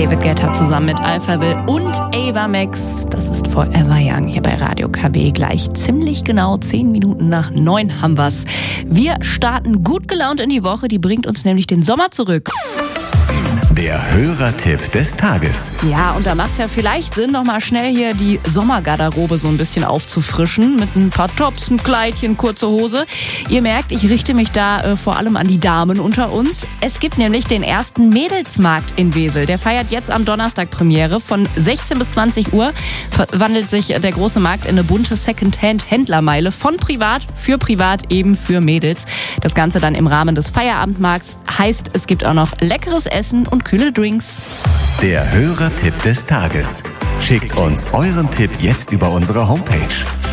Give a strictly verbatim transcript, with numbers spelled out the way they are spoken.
David Guetta zusammen mit Alphaville und Ava Max. Das ist Forever Young hier bei Radio K W. Gleich ziemlich genau zehn Minuten nach neun haben wir's. Wir starten gut gelaunt in die Woche. Die bringt uns nämlich den Sommer zurück. Der Hörertipp des Tages. Ja, und da macht es ja vielleicht Sinn, noch mal schnell hier die Sommergarderobe so ein bisschen aufzufrischen. Mit ein paar Tops, ein Kleidchen, kurze Hose. Ihr merkt, ich richte mich da äh, vor allem an die Damen unter uns. Es gibt nämlich den ersten Mädelsmarkt in Wesel. Der feiert jetzt am Donnerstag Premiere. Von sechzehn bis zwanzig Uhr verwandelt sich der große Markt in eine bunte Secondhand-Händlermeile. Von privat für privat, eben für Mädels. Das Ganze dann im Rahmen des Feierabendmarkts. Heißt, es gibt auch noch leckeres Essen und kühle Drinks. Der Hörertipp des Tages. Schickt uns euren Tipp jetzt über unsere Homepage